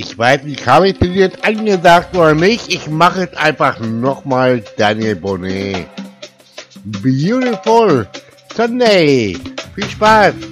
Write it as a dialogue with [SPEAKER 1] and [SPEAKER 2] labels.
[SPEAKER 1] Ich weiß nicht, habe ich dir jetzt angesagt oder nicht? Ich mache es einfach nochmal, Daniel Bonnet. Beautiful Sunday. Viel Spaß.